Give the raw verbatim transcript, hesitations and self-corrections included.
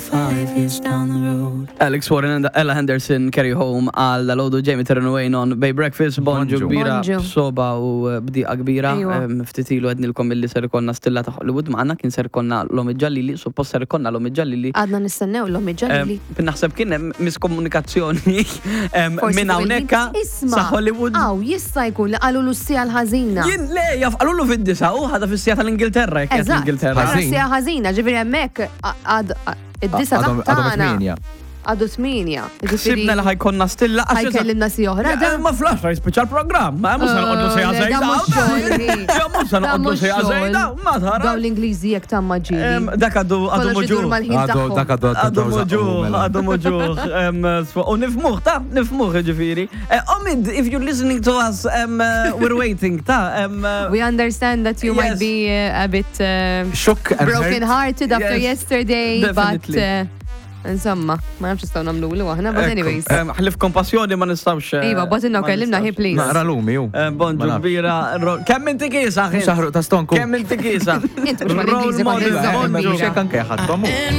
five years down the road. Alex Warren and Ella Henderson carry home għal Lodo Jamie Terranway on Bay Breakfast bonġu kbira soba u bdiqa kbira ftitilu għednilkom illi ser konna stilla ta' Hollywood maħna kien ser konna l-Omi Ġallili suppost ser konna l-Omi Ġallili għadna nistennew l-Omi Ġallili naħseb kien miskomunikazzjoni minn hawnhekk sa' Hollywood għaw jista' jkun li qalu l-sija l-ħażina jien le jaf qalu lu fid-disa u ħada fis-sija tal-Ingilterra jekk qed l-Ingilterra sija ħażina ġifieri hemmhekk għad id-disa tagħna għadu tminja. Sibna li ħajkonna stilla għax ħajkellimna si oħra da. Ma flash special program. Ma mhux ħanqoddu sejja żejda. Ja mhux ħanqoddu sejja żejda. Ma tara. Daw l-Ingliżi jekk ta' maġġieli. Dak għadu għadu moġuħ. Għadu dak għadu għadu moġuħ. Għadu moġuħ. U nifmuħ ta' nifmuħ ġifieri. Omid, if you're listening to us, we're waiting ta'. We understand that you might be a bit shook and broken hearted after yesterday, but insomma, ma nafx istaw namlu l aħna, but anyways. Ħlif kompassjoni ma nistawx. Iva, but inna kellimna hi please. Naqra lumi ju. Bonġu kbira. Kemm inti kiesa? Xaħru ta' stonku. Kemm inti kiesa? Inti mhux ma l-Ingliżi ma nizzaw. Xekan keħat,